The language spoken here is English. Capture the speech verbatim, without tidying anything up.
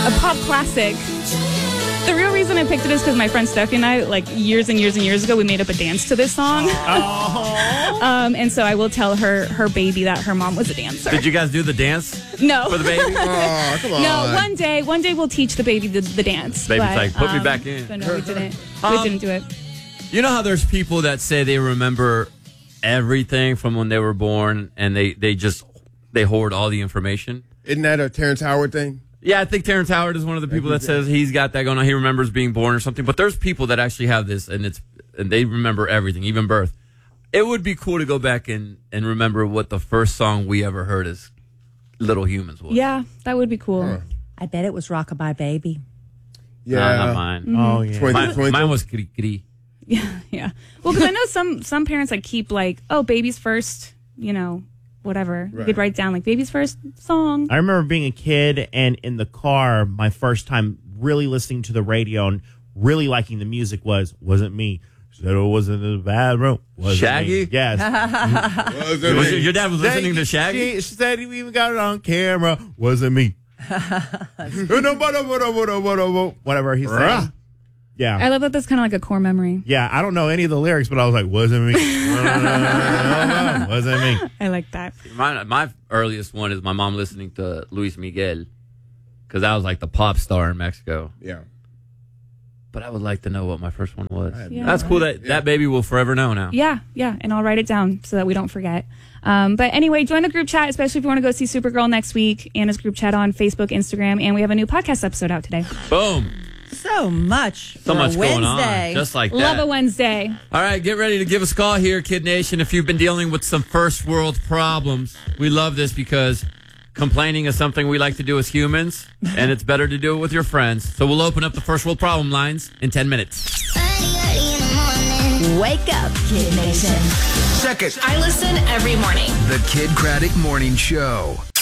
a pop classic. The real reason I picked it is because my friend Steffi and I, like years and years and years ago, we made up a dance to this song. Oh. um, and so I will tell her, her baby, that her mom was a dancer. Did you guys do the dance? No. For the baby? Oh, come on. No, one day, one day we'll teach the baby the, the dance. Baby's but, like, put me um, back in. But no, we didn't. Um, we didn't do it. You know how there's people that say they remember everything from when they were born and they, they just, they hoard all the information? Isn't that a Terrence Howard thing? Yeah, I think Terrence Howard is one of the people that says he's got that going on. He remembers being born or something. But there's people that actually have this, and it's and they remember everything, even birth. It would be cool to go back and, and remember what the first song we ever heard as little humans was. Yeah, that would be cool. Huh. I bet it was Rockabye Baby. Yeah. Nah, not mine. Mm-hmm. Oh, yeah. Twinkle, Mine, twinkle. mine was Kri Kri. Yeah, yeah. Well, because I know some some parents like keep like, oh, baby's first, you know, whatever. You Right. could write down like baby's first song. I remember being a kid and in the car, my first time really listening to the radio and really liking the music was Wasn't Me. Said it wasn't in the bad room. Wasn't Shaggy? Me. Yes. Was it Was me? your, your dad was listening to Shaggy? She, she said we even got it on camera. Wasn't me. Whatever he said. Yeah. I love that that's kind of like a core memory. Yeah, I don't know any of the lyrics, but I was like, wasn't me. Wasn't me. I like that. My, my earliest one is my mom listening to Luis Miguel because that was like the pop star in Mexico. Yeah. But I would like to know what my first one was. Yeah. That's cool that Yeah. that baby will forever know now. Yeah, yeah, and I'll write it down so that we don't forget. Um, but anyway, join the group chat, especially if you want to go see Supergirl next week. Anna's group chat on Facebook, Instagram, and we have a new podcast episode out today. Boom. So much. So for much a going on. Wednesday. Just like that. Love a Wednesday. All right, get ready to give us a call here, Kid Nation, if you've been dealing with some first world problems. We love this because complaining is something we like to do as humans, and it's better to do it with your friends. So we'll open up the first world problem lines in ten minutes. Wake up, Kid Nation. Second, I listen every morning. the Kid Craddock Morning Show.